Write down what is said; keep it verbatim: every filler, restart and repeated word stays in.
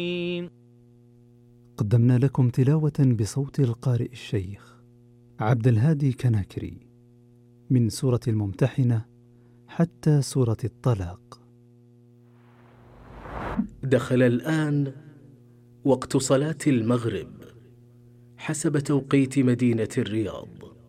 قدمنا لكم تلاوة بصوت القارئ الشيخ عبد الهادي كناكري من سورة الممتحنة حتى سورة الطلاق. دخل الآن وقت صلاة المغرب حسب توقيت مدينة الرياض.